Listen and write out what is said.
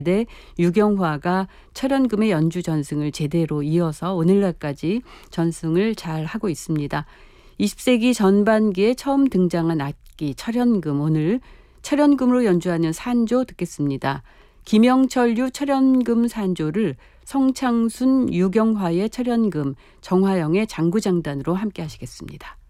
대 유경화가 철연금의 연주 전승을 제대로 이어서 오늘날까지 전승을 잘 하고 있습니다. 20세기 전반기에 처음 등장한 악기 철연금, 오늘 철연금으로 연주하는 산조 듣겠습니다. 김영철류 철연금 산조를 성창순 유경화의 철연금, 정화영의 장구장단으로 함께 하시겠습니다.